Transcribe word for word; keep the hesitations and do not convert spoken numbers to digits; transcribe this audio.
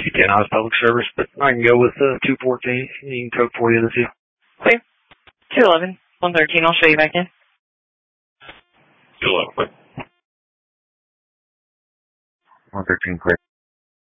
two ten hours public service, but I can go with uh, two fourteen. You can code for the other two. Okay. two eleven, one thirteen, I'll show you back in. two eleven, quick. one thirteen, quick.